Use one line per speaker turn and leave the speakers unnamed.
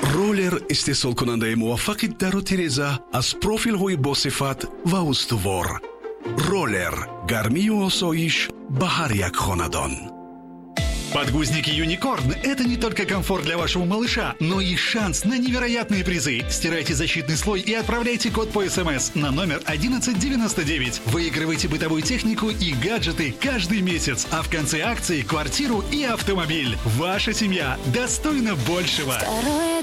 ролер истеҳсолкунандаи муваффақи дару тиреза аз профилҳои босифат ва устувор. Ролер гармию осоиш ба ҳар як хонадон.
Подгузники «Юникорн» — это не только комфорт для вашего малыша, но и шанс на невероятные призы. Стирайте защитный слой и отправляйте код по СМС на номер 1199. Выигрывайте бытовую технику и гаджеты каждый месяц, а в конце акции — квартиру и автомобиль. Ваша семья достойна большего.